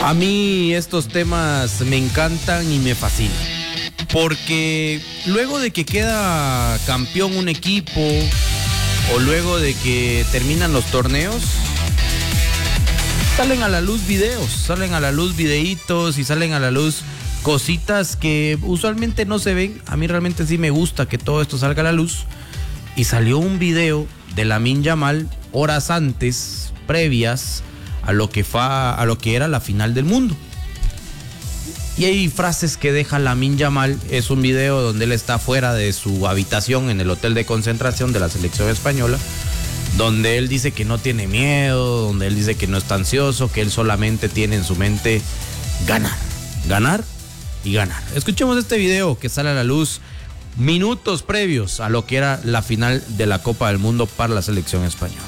A mí estos temas me encantan y me fascinan, porque luego de que queda campeón un equipo o luego de que terminan los torneos, salen a la luz videos, salen a la luz videitos y salen a la luz cositas que usualmente no se ven. A mí realmente sí me gusta que todo esto salga a la luz. Y salió un video de Lamine Yamal horas antes, previas a lo que era la final del mundo. Y hay frases que deja Lamine Yamal. Es un video donde él está fuera de su habitación en el hotel de concentración de la selección española, donde él dice que no tiene miedo, donde él dice que no está ansioso, que él solamente tiene en su mente ganar, ganar y ganar. Escuchemos este video que sale a la luz minutos previos a lo que era la final de la Copa del Mundo para la selección española.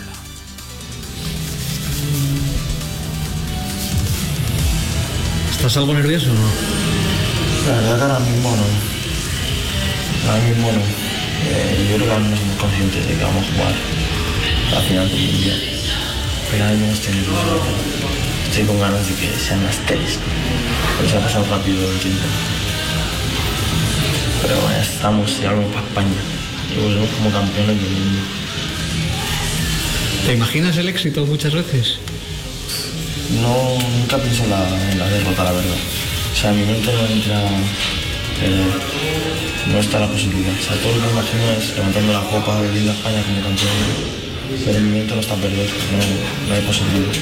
¿Estás algo nervioso o no? La verdad que ahora mismo no. Yo creo que ahora mismo somos conscientes de que vamos a jugar la final del Mundial. Pero ahora mismo estoy con ganas de que sean las 3. Porque se ha pasado rápido el tiempo. Pero bueno, ya estamos, ya volvemos para España. Y volvemos como campeones del mundo. ¿Te imaginas el éxito muchas veces? No, nunca pienso en la derrota, la verdad. O sea, en mi mente no entra no está la posibilidad. O sea, todo lo que me imagino es levantando la copa, volviendo a España como campeón. Pero en mi mente no está perder, no hay posibilidad.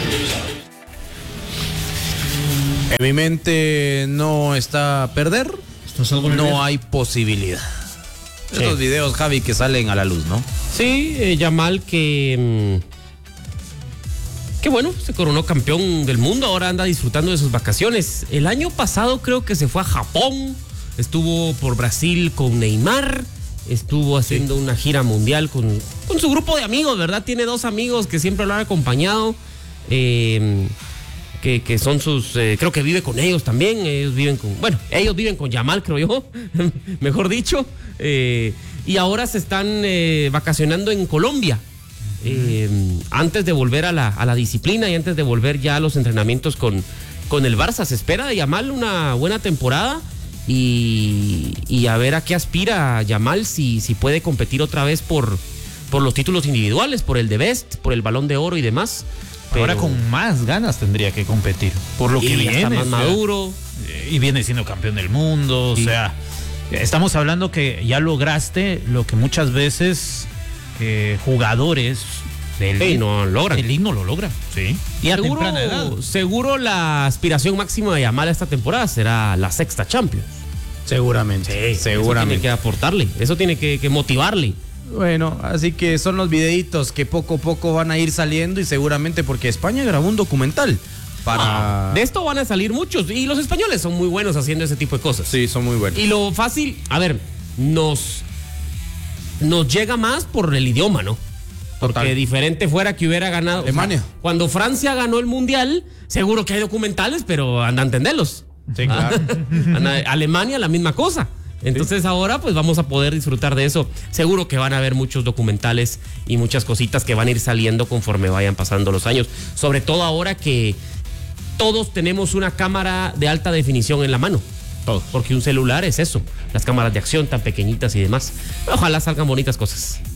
En mi mente no está perder, ¿Estás algo nervioso? no hay posibilidad. Sí. Estos videos, Javi, que salen a la luz, ¿no? Sí, Yamal que bueno, se coronó campeón del mundo, ahora anda disfrutando de sus vacaciones. El año pasado creo que se fue a Japón, estuvo por Brasil con Neymar, estuvo haciendo una gira mundial con su grupo de amigos, ¿verdad? Tiene 2 amigos que siempre lo han acompañado, que son sus, creo que vive con ellos también, ellos viven con Yamal, creo yo, mejor dicho, y ahora se están vacacionando en Colombia. Antes de volver a la disciplina y antes de volver ya a los entrenamientos con el Barça. Se espera de Yamal una buena temporada y a ver a qué aspira Yamal, si puede competir otra vez por los títulos individuales, por el de Best, por el Balón de Oro y demás. Ahora con más ganas tendría que competir, por lo que viene. Está más maduro. Y viene siendo campeón del mundo, o sea, estamos hablando que ya lograste lo que muchas veces jugadores del Sí, no logran. el no lo logra. Sí. Y a temprana edad. Seguro la aspiración máxima de Yamal esta temporada será la 6ª Champions. Seguramente, Eso tiene que aportarle, eso tiene que motivarle. Bueno, así que son los videitos que poco a poco van a ir saliendo, y seguramente porque España grabó un documental para... De esto van a salir muchos, y los españoles son muy buenos haciendo ese tipo de cosas. Sí, son muy buenos. Y lo fácil, a ver, nos llega más por el idioma, ¿no? Porque Total. diferente fuera que hubiera ganado Alemania. O sea, cuando Francia ganó el Mundial, seguro que hay documentales, pero anda a entenderlos. Sí, claro. Alemania, la misma cosa. Entonces ahora pues vamos a poder disfrutar de eso. Seguro que van a haber muchos documentales y muchas cositas que van a ir saliendo conforme vayan pasando los años. Sobre todo ahora que todos tenemos una cámara de alta definición en la mano. Todos. Porque un celular es eso. Las cámaras de acción tan pequeñitas y demás. Ojalá salgan bonitas cosas.